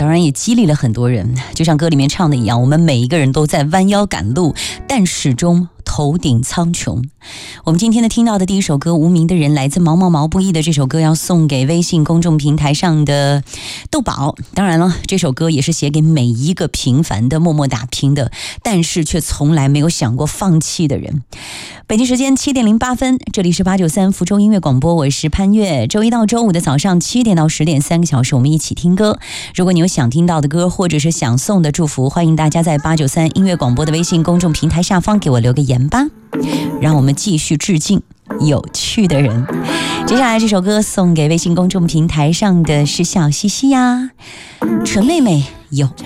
当然也激励了很多人。就像歌里面唱的一样，我们每一个人都在弯腰赶路，但始终头顶苍穹。我们今天听到的第一首歌《无名的人》，来自毛毛毛不易的这首歌，要送给微信公众平台上的豆宝。当然了，这首歌也是写给每一个平凡的默默打拼的，但是却从来没有想过放弃的人。北京时间7点08分，这里是893福州音乐广播，我是潘越。周一到周五的早上7点到10点，3个小时我们一起听歌。如果你有想听到的歌，或者是想送的祝福，欢迎大家在893音乐广播的微信公众平台下方给我留个言吧。让我们继续致敬有趣的人。接下来这首歌送给微信公众平台上的是小西西呀，纯妹妹有